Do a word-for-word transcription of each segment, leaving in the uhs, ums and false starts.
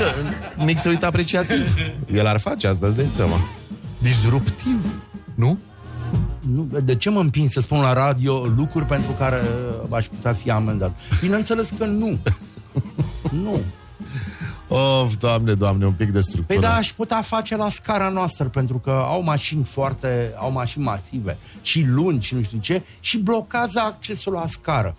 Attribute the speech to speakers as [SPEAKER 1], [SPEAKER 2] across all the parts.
[SPEAKER 1] că Nic se uită apreciativ. El ar face asta, îți dai seama. Disruptiv, nu?
[SPEAKER 2] Nu, de ce mă împing să spun la radio lucruri pentru care aș putea fi amendat? Bineînțeles că nu. Nu.
[SPEAKER 1] Of, doamne, doamne, un pic de structură.
[SPEAKER 2] Păi da, aș putea face la scara noastră, pentru că au mașini foarte, au mașini masive și lungi, nu știu ce, și blochează accesul la scară.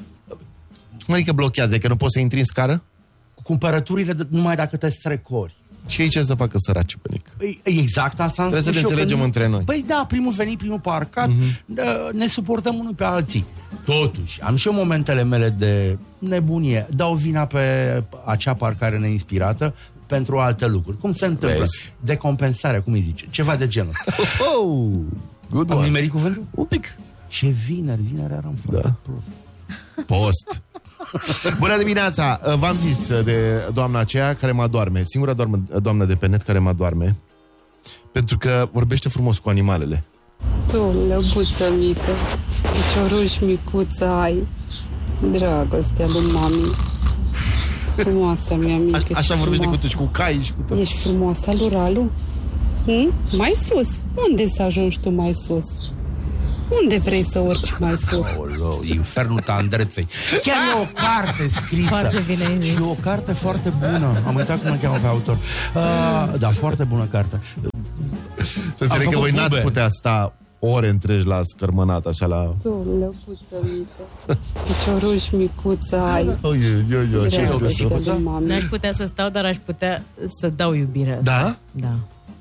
[SPEAKER 1] Adică blochează, că nu poți să intri în scară?
[SPEAKER 2] Cu cumpărăturile de, numai dacă te strecori.
[SPEAKER 1] Și ei ce să facă săraci pe Nic?
[SPEAKER 2] Exact asta am
[SPEAKER 1] Trebuie
[SPEAKER 2] spus
[SPEAKER 1] să ne
[SPEAKER 2] eu,
[SPEAKER 1] înțelegem
[SPEAKER 2] nu...
[SPEAKER 1] între noi.
[SPEAKER 2] Păi da, primul venit, primul parcat, uh-huh. Ne suportăm unul pe alții. Totuși, am și eu momentele mele de nebunie. Dau vina pe acea parcare neinspirată pentru alte lucruri. Cum se întâmplă?
[SPEAKER 1] Vezi?
[SPEAKER 2] Decompensarea, cum îi zice? Ceva de genul.
[SPEAKER 1] Oh, good
[SPEAKER 2] Am
[SPEAKER 1] one.
[SPEAKER 2] nimerit cuvântul?
[SPEAKER 1] Un pic.
[SPEAKER 2] Și e vineri, vineri eram foarte
[SPEAKER 1] Da.
[SPEAKER 2] prost.
[SPEAKER 1] Post. Bună dimineața! V-am zis de doamna aceea care mă adorme. Singura doamnă, doamnă de pe net care mă adorme. Pentru că vorbește frumos cu animalele.
[SPEAKER 3] Tu, lăbuță mică, picioruș micuță ai, dragostea lui mami. Frumoasa mea mică.
[SPEAKER 1] A, așa
[SPEAKER 3] și
[SPEAKER 1] vorbește cu
[SPEAKER 3] frumoasă.
[SPEAKER 1] tu și cu cai și cu tot.
[SPEAKER 3] Ești frumoasă, Luralu? Hm? Mai sus? Unde să ajungi tu mai sus? Unde vrei să urci mai sus?
[SPEAKER 2] Aoleu, infernul tandreței. Chiar e o carte scrisă.
[SPEAKER 4] Foarte bine ai zis.
[SPEAKER 2] Și o carte foarte bună. Am uitat cum o cheamă pe autor. Uh, da, foarte bună carte.
[SPEAKER 1] Să înțeleg că
[SPEAKER 2] făcut
[SPEAKER 1] voi n-ați
[SPEAKER 2] bube.
[SPEAKER 1] putea sta ore întregi la scărmănat, așa la...
[SPEAKER 3] Tu, lăbuță mică, picioruș micuță ai,
[SPEAKER 1] Oh, eu, eu, eu, ce
[SPEAKER 3] dragostea
[SPEAKER 2] micuță?
[SPEAKER 3] lui mami.
[SPEAKER 4] N-aș putea să stau, dar aș putea să dau iubirea asta.
[SPEAKER 1] Da?
[SPEAKER 4] Da.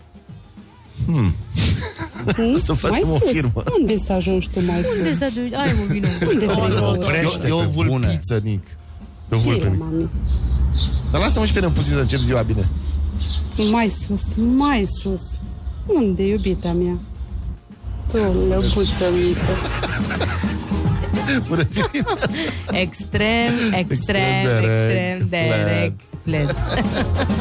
[SPEAKER 3] Hm?
[SPEAKER 1] Să facem
[SPEAKER 3] mai
[SPEAKER 1] o
[SPEAKER 3] sus?
[SPEAKER 1] firmă.
[SPEAKER 3] Unde să ajungi tu mai sus?
[SPEAKER 4] Unde să duci? Ai un vino.
[SPEAKER 3] Unde vrei să urci?
[SPEAKER 1] E, e o vulpiță, Nic. E o vulpe
[SPEAKER 3] Zile,
[SPEAKER 1] mică.
[SPEAKER 3] mami.
[SPEAKER 1] Dar lasă-mă și pe mine puțin să încep ziua bine.
[SPEAKER 3] Mai sus, mai sus. Unde, iubita mea? Tu, lăbuță mică.
[SPEAKER 1] Bună dimineața!
[SPEAKER 4] Extrem, extrem,
[SPEAKER 1] Extrem de
[SPEAKER 4] extrem de
[SPEAKER 1] reg,
[SPEAKER 4] reg.